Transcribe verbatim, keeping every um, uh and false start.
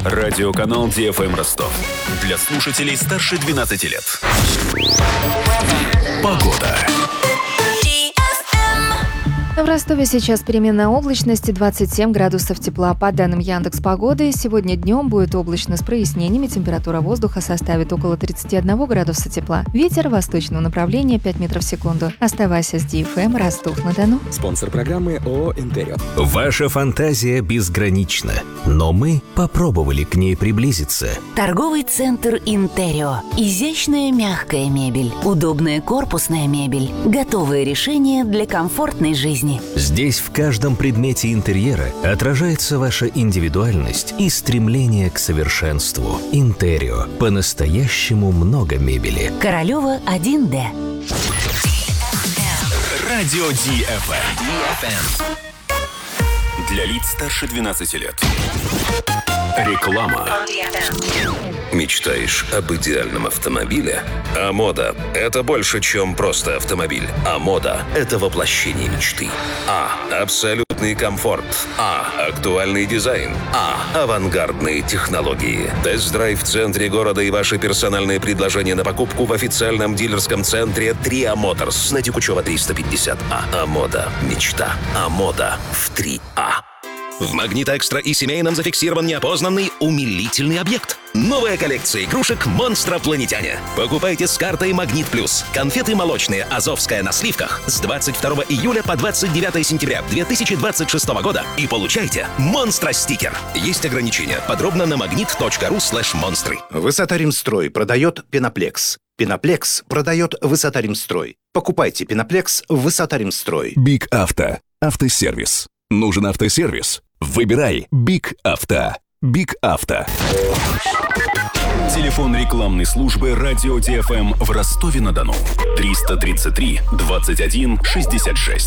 Радиоканал Ди Эф Эм Ростов. Для слушателей старше двенадцати лет. Погода. В Ростове сейчас переменная облачность, двадцать семь градусов тепла. По данным Яндекс.Погоды, сегодня днем будет облачно с прояснениями, температура воздуха составит около тридцать один градуса тепла. Ветер восточного направления пять метров в секунду. Оставайся с Ди Эф Эм Ростов-на-Дону. Спонсор программы ООО «Интерио». Ваша фантазия безгранична, но мы попробовали к ней приблизиться. Торговый центр «Интерио». Изящная мягкая мебель, удобная корпусная мебель, готовые решения для комфортной жизни. Здесь в каждом предмете интерьера отражается ваша индивидуальность и стремление к совершенству. «Интерио». По-настоящему много мебели. Королева один Д. Радио Ди Эф Эм. Для лиц старше двенадцати лет. Реклама. Мечтаешь об идеальном автомобиле? А-мода – это больше, чем просто автомобиль. А-мода – это воплощение мечты. А. Абсолютный комфорт. А. Актуальный дизайн. А. Авангардные технологии. Тест-драйв в центре города и ваши персональные предложения на покупку в официальном дилерском центре Триа Моторс на Текучева триста пятьдесят А. А-мода – мечта. А-мода в три А. В Магнит Экстра и семейном зафиксирован неопознанный умилительный объект. Новая коллекция игрушек «Монстропланетяне». Покупайте с картой «Магнит Плюс». Конфеты молочные «Азовская» на сливках с двадцать второго июля по двадцать девятое сентября две тысячи двадцать шестого года и получайте «Монстро-стикер». Есть ограничения. Подробно на магнит точка ру слэш монстры. Высота Римстрой продает Пеноплекс. Пеноплекс продает Высота Римстрой. Покупайте Пеноплекс в Высота Римстрой. Биг Авто. Автосервис. Нужен автосервис? Выбирай Биг Авто. Биг Авто. Телефон рекламной службы Радио Ди Эф Эм в Ростове-на-Дону. триста тридцать три двадцать один шестьдесят шесть.